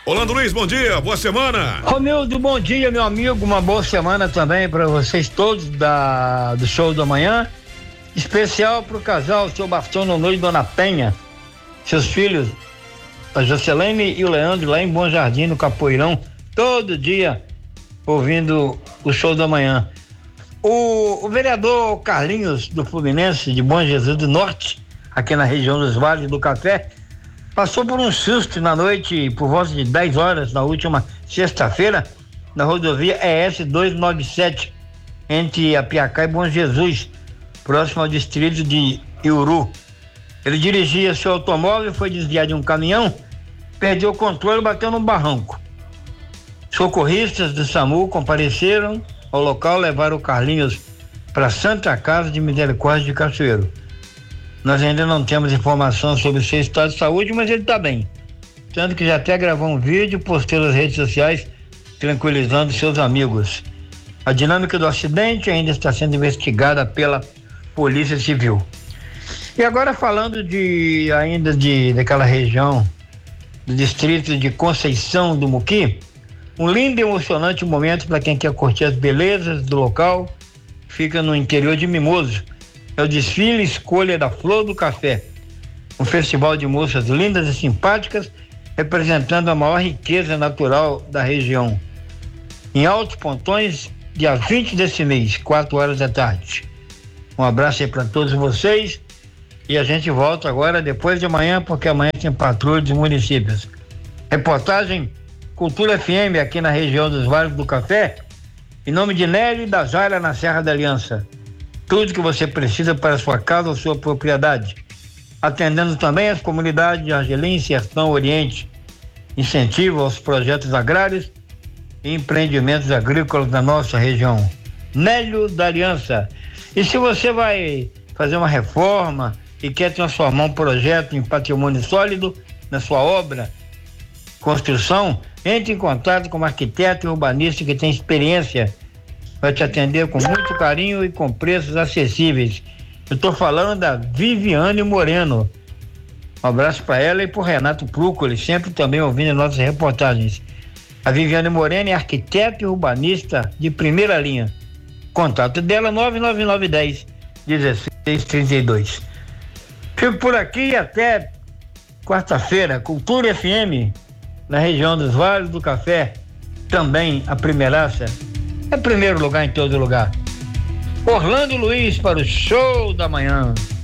Orlando Luiz, bom dia, boa semana. Romildo, bom dia, meu amigo, uma boa semana também para vocês todos do show da manhã, especial pro casal, seu Bastão Noite e Dona Penha, seus filhos, a Jocelene e o Leandro, lá em Bom Jardim, no Capoeirão, todo dia ouvindo o show da manhã. O vereador Carlinhos do Fluminense, de Bom Jesus do Norte, aqui na região dos Vales do Café, passou por um susto na noite, por volta de 10 horas, na última sexta-feira, na rodovia ES 297, entre Apiacá e Bom Jesus, próximo ao distrito de Iuru. Ele dirigia seu automóvel, foi desviar de um caminhão, perdeu o controle e bateu num barranco. Socorristas do SAMU compareceram ao local, levaram o Carlinhos para a Santa Casa de Misericórdia de Cachoeiro. Nós ainda não temos informação sobre o seu estado de saúde, mas ele está bem. Tanto que já até gravou um vídeo, postou nas redes sociais, tranquilizando seus amigos. A dinâmica do acidente ainda está sendo investigada pela Polícia Civil. E agora falando daquela região, do distrito de Conceição do Muqui, um lindo e emocionante momento para quem quer curtir as belezas do local, fica no interior de Mimoso. É o desfile Escolha da Flor do Café, um festival de moças lindas e simpáticas, representando a maior riqueza natural da região. Em Altos Pontões, dia 20 desse mês, 4 horas da tarde. Um abraço aí para todos vocês e a gente volta agora depois de amanhã, porque amanhã tem patrulha dos municípios. Reportagem Cultura FM aqui na região dos Vales do Café, em nome de Nélio e da Zaira na Serra da Aliança. Tudo que você precisa para a sua casa ou sua propriedade. Atendendo também as comunidades de Argelim, Sertão, Oriente. Incentivo aos projetos agrários e empreendimentos agrícolas da nossa região. Nélio da Aliança. E se você vai fazer uma reforma e quer transformar um projeto em patrimônio sólido na sua obra, construção, entre em contato com um arquiteto e urbanista que tem experiência. Vai te atender com muito carinho e com preços acessíveis. Eu estou falando da Viviane Moreno. Um abraço para ela e para o Renato Prúcoli, sempre também ouvindo nossas reportagens. A Viviane Moreno é arquiteta e urbanista de primeira linha. Contato dela 99910-1632. Fico por aqui e até quarta-feira. Cultura FM, na região dos Vales do Café, também a primeiraça. É primeiro lugar em todo lugar. Orlando Luiz para o show da manhã.